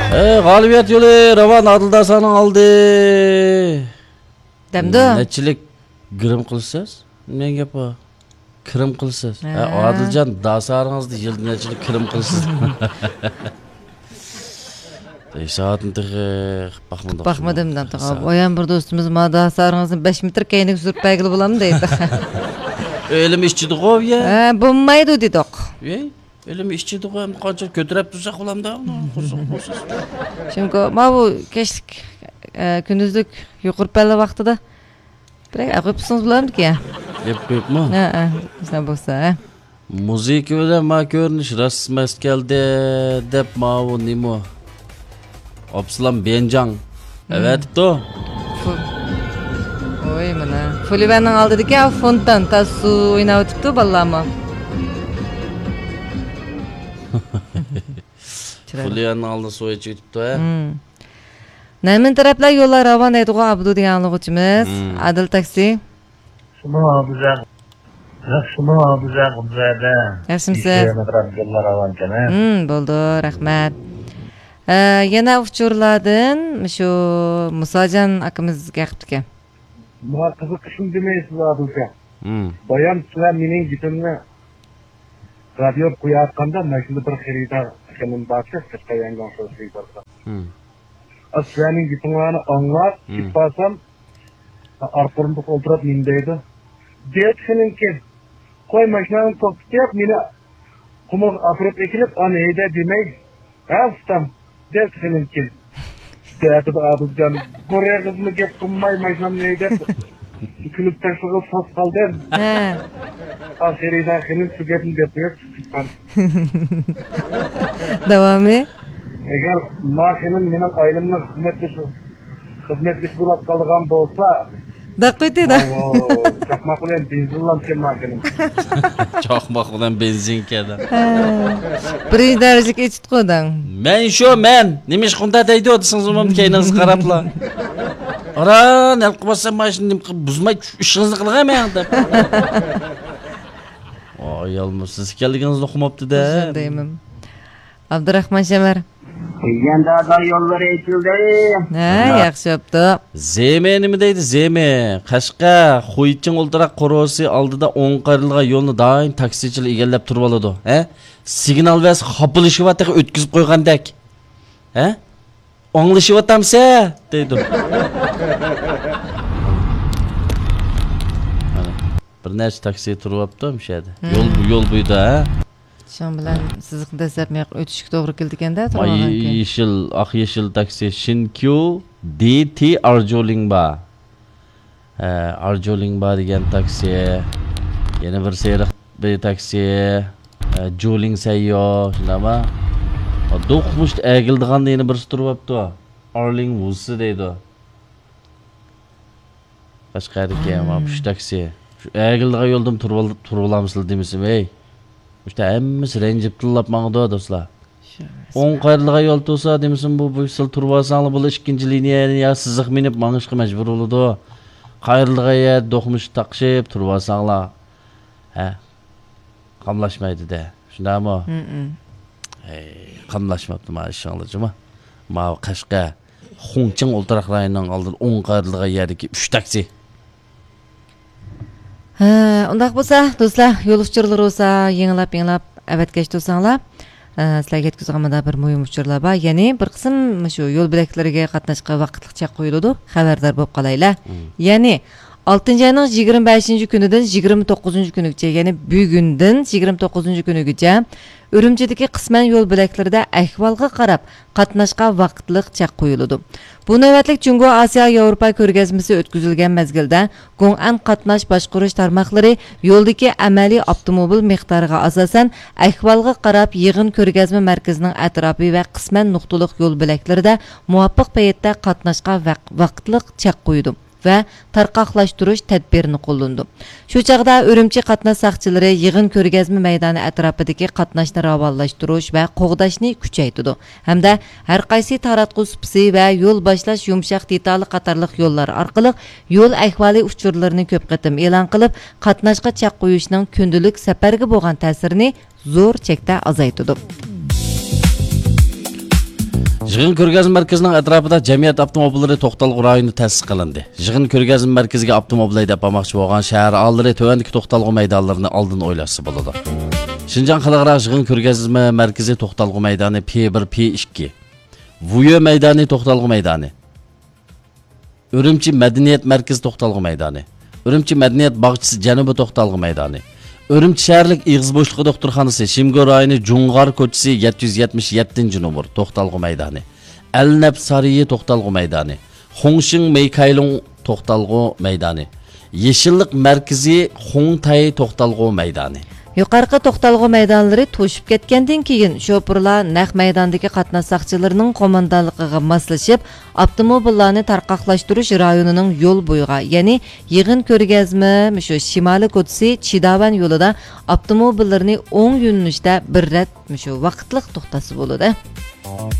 G'olibiyat yo'li Ravon Adildasanning oldi. Demdi. Nechilik girim qilsiz? Menga bu kirim qilsiz. Adiljon dasaringizni yilda nechilik kirim qilsiz? Saatni baxmadim damtaqa. Oyan bir do'stimiz dasaringizni 5 metr keyinlik sürüp belgili bo'lammi deydi. O'lim ishchidi qo'y ya. Bo'lmaydi dedik. O'lim ishchidi qo'y, qancha ko'tarib tursa qo'lamda. Chunki bu kechlik kunduzlik yuqori palla vaqtida bir qo'yibsiz bo'larmidi-ki? Qo'yibmi? Shuna bo'lsa. Muzika bilan ma ko'rinish rasmas keldi deb bu nima? Abslam Benjang. Evet to. Oy mana. Fulivanning oldidagi fontan tasu o'ynab o'tibdi ballami. Fulivanning oldida so'yib o'tibdi. Namin taraflar yo'llar ravon deydi-ku Abdu degan o'quvchimiz. Adil taksi. Yaxshimisiz? Bo'ldi, rahmat. Yana uchurlardan shu Musajan akamiz gapdi-ki. Buna qiziqishim demaysiz Adilka. Bayan sizlar mening gitimni radio qo'yayotganda mana bir xaridor akaning barcha qisqa yangi so'zlik bo'lsa. Sizlarning gitinglarni anglab, chiqsam arqonda o'tirib mendaydi. Deyotganimki, qo'y mashinani to'xtatib, meni qumur afrib ekilib, ana hayda demay, astam deyotganimki. Deyatib Adiljon, ko'rayapsizmi gap qilmay mashinamni hayda kulib tashlab sot qoldim. Oxirida xilib shu gapni deb chiqqan. Davomi? Agar mashinam mening oilamni xizmatga bo'lib qolgan bo'lsa, Daqqiqda. Chaqmoq bilan benzinlam kelmadim. Chaqmoq bilan benzin keldi. Birinchi darajaga yetib qo'ydim. Men nima ish qilda deydi desangiz umum keyingiz qarabla. Ara, nima qilsam mashinani buzmay ishingizni qilgaman deb. Yolmur siz keldigingizni uqmabdi-da. Deyman. Abdurahmon Shamar. Yanda da yollar aytildi. Yaxshi bo'pti. Zeme nima deydi? Zeme Qashqa Xo'ychin o'ltiraq qorosi oldida 10 qayrilgan yo'lni doim taksichilar egallab turib oladi. Signal vas xopilishyapti o'tkazib qo'ygandek. Anglishyaptamsa deydi. Bir nechta taksi turibdi o'shada. Yo'l buyda, Şun bilan sizni desabmi o'tishga to'g'ri keldi ekanda. Oq yeshil taksi Shinkyu DT Arjolingba. Arjolingba degan taksi. Yana bir seriq bir taksi Joling Sayyo, shundami? Do'qmush egildiganda yana birisi turibdi. Arling Wusi deydi. Qashqarga mana shu taksi. Shu egildigan yo'ldan turib olamsizlar demisizmi, ey? İşte hemmisi rencip tillap mağda dostlar. 10 qayrilgan yo'l to'sa demisin bu sil turbasanlı bu ikinci liniyani ya siziq minib mangishga majbur bo'ladi. Qayrilgan yer do'qmush taqshib turbasanlar. Qamlashmaydi-da. Shundami? Qamlashmabdi mana ishinglarjimi? Mana Qashqa Xo'ngching o'ltiraq rayonining oldida 10 qayrilgan yerdagi 3 taksi. Undaq bo'lsa, do'stlar, yo'l uchurlari bo'lsa, yengilab avatga tursanglar, sizlarga yetkazganimda bir muhim uchurlar bor. Ya'ni bir qism shu yo'l bilaklariga qatnashga vaqtliq chek qo'yiladi. Xabardor bo'lib qolaylar. Ya'ni 6-oyning 25-kunidan 29-kunigacha, ya'ni bugundan 29-kunigacha Urumchidagi qisman yo'l bilaklarida ahvolga qarab qatnashga vaqtliq chek qo'yiladi. Bu navbatlik Jungo Osiyo Yevropa ko'rgazmasi o'tkazilgan mezgilda Gong'an qatnash boshqarish tarmoqlari yo'ldagi amaliy avtomobil miqdoriga asosan ahvolga qarab yig'in ko'rgazma markazining atrofi va qisman nuqtaliq yo'l bilaklarida muvofiq paytda qatnashga vaqtliq chek qo'ydi va tarqoqlashtirish tadbirini qo'llandi. Shu chaqda Urumchi qatnash saqchilari yig'in ko'rgazma maydoni atrofidagi qatnashni ravonlashtirish va qo'g'dashni kuchaytirdi hamda har qaysi taratquv supisi va yo'l boshlash yumshoq detali qatorliq yo'llar orqali yo'l ahvoli uchurlarini ko'p qatim e'lon qilib, qatnashga chek qo'yishning kundalik safarga bo'lgan ta'sirini zo'r chekda azaytirdi. Yig'in ko'rgazma markazining atrofida jamiyat avtomobillari to'xtalg'u rayoni ta'sis qilindi. Yig'in ko'rgazma markaziga avtomobil haydab bormoqchi bo'lgan shahar aholilari tuvandagi to'xtalg'u maydonlarini oldin o'ylashsa bo'ladi. Şinjan Xalqaro yig'in ko'rgazma markazi to'xtalg'u maydoni P1, P2, Vuyo maydoni to'xtalg'u maydoni, Urumchi madaniyat markazi to'xtalg'u maydoni, Urumchi madaniyat bog'chisi janubi to'xtalg'u maydoni, Urumchi shaharlik Ig'iz bo'shliqi doktorxonasi Shimgo rayoni Jung'ar ko'chasi 777-numur to'xtalg'u maydoni, Alnab sariyi to'xtalg'u maydoni, Xongshin Meykaylong to'xtalg'u maydoni, Yeshillik markazi Xongtay to'xtalg'u maydoni. Yuqorqi to'xtalg'u maydonlari to'shib ketgandan keyin sho'purlar naq maydondagi qatnash saqchilarining qo'mondonligiga moslashib, avtomobillarni tarqaqlashtirish rayonining yo'l bo'yiga, ya'ni yig'in ko'rgazma shu Shimoliy ko'chasi Chidavan yo'lida avtomobillarni o'ng yo'nalishda bir rat shu vaqtliq to'xtasi bo'ladi.